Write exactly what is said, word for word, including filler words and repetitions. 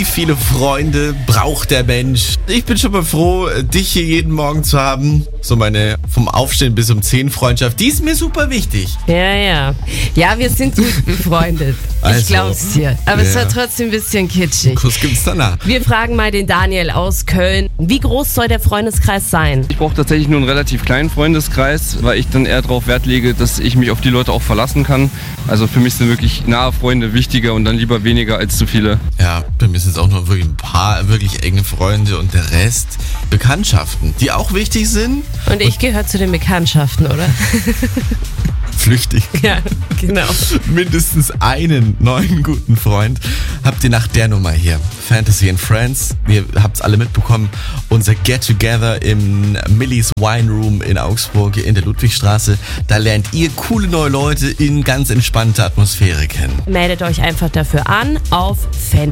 Wie viele Freunde braucht der Mensch? Ich bin schon mal froh, dich hier jeden Morgen zu haben. So meine vom Aufstehen bis um zehn Freundschaft, die ist mir super wichtig. Ja, ja. Ja, wir sind gut befreundet. Also, ich glaub's dir. Aber ja. es war trotzdem ein bisschen kitschig. Kuss gibt's danach. Wir fragen mal den Daniel aus Köln. Wie groß soll der Freundeskreis sein? Ich brauche tatsächlich nur einen relativ kleinen Freundeskreis, weil ich dann eher darauf Wert lege, dass ich mich auf die Leute auch verlassen kann. Also für mich sind wirklich nahe Freunde wichtiger und dann lieber weniger als zu viele. Ja, bei mir sind es auch nur wirklich ein paar wirklich enge Freunde und der Rest Bekanntschaften, die auch wichtig sind. Und ich gehöre zu den Bekanntschaften, oder? Flüchtig. Ja, genau. Mindestens einen neuen guten Freund habt ihr nach der Nummer hier. Fantasy and Friends. Ihr habt's alle mitbekommen. Unser Get-Together im Millie's Wine Room in Augsburg in der Ludwigstraße. Da lernt ihr coole neue Leute in ganz entspannter Atmosphäre kennen. Meldet euch einfach dafür an auf fantasy